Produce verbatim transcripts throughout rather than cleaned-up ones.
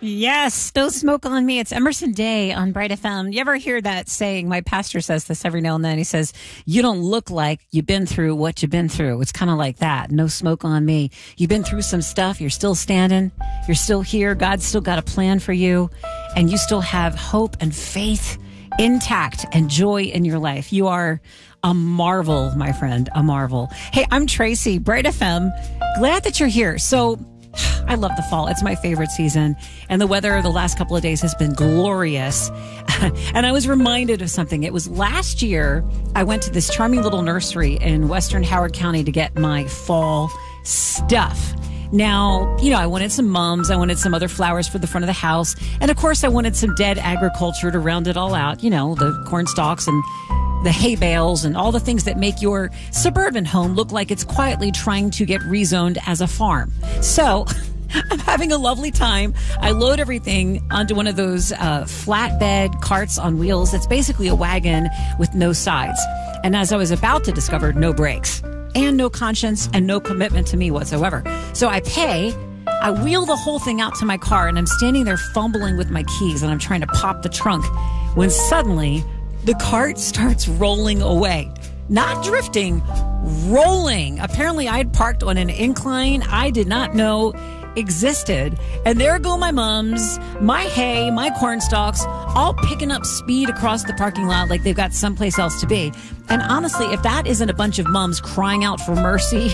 Yes, no smoke on me. It's Emerson Day on Bright F M. You ever hear that saying? My pastor says this every now and then. He says, you don't look like you've been through what you've been through. It's kind of like that. No smoke on me. You've been through some stuff. You're still standing. You're still here. God's still got a plan for you. And you still have hope and faith intact and joy in your life. You are a marvel, my friend, a marvel. Hey, I'm Tracy, Bright F M. Glad that you're here. So I love the fall. It's my favorite season. And the weather the last couple of days has been glorious. And I was reminded of something. It was last year, I went to this charming little nursery in Western Howard County to get my fall stuff. Now, you know, I wanted some mums. I wanted some other flowers for the front of the house. And of course, I wanted some dead agriculture to round it all out. You know, the corn stalks and the hay bales and all the things that make your suburban home look like it's quietly trying to get rezoned as a farm. So I'm having a lovely time. I load everything onto one of those uh, flatbed carts on wheels. It's basically a wagon with no sides. And as I was about to discover, no brakes and no conscience and no commitment to me whatsoever. So I pay. I wheel the whole thing out to my car, and I'm standing there fumbling with my keys, and I'm trying to pop the trunk when suddenly the cart starts rolling away. Not drifting, rolling. Apparently, I had parked on an incline I did not know existed. And there go my mums, my hay, my corn stalks, all picking up speed across the parking lot like they've got someplace else to be. And honestly, if that isn't a bunch of mums crying out for mercy,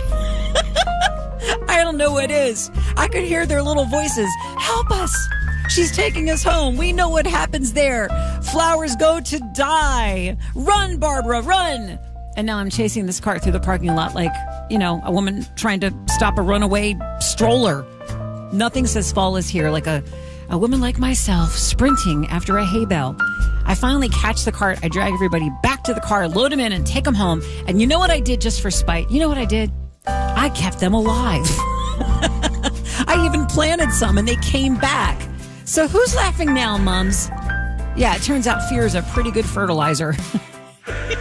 I don't know what is. I could hear their little voices. Help us. She's taking us home. We know what happens there. Flowers go to die. Run, Barbara, run. And now I'm chasing this cart through the parking lot like, you know, a woman trying to stop a runaway stroller. Nothing says fall is here like a, a woman like myself sprinting after a hay bale. I finally catch the cart. I drag everybody back to the car, load them in, and take them home. And you know what I did just for spite? You know what I did? I kept them alive. I even planted some, and they came back. So who's laughing now, mums? Yeah, it turns out fear is a pretty good fertilizer.